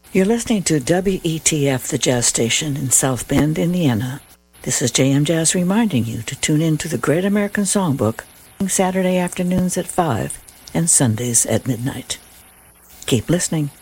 You're listening to WETF, the jazz station in South Bend, Indiana. This is JM Jazz reminding you to tune in to the Great American Songbook Saturday afternoons at 5 and Sundays at midnight. Keep listening.